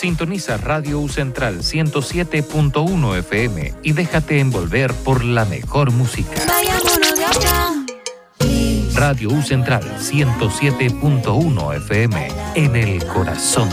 Sintoniza Radio U Central 107.1 FM y déjate envolver por la mejor música. Vayámonos de acá. Radio U Central 107.1 FM en el corazón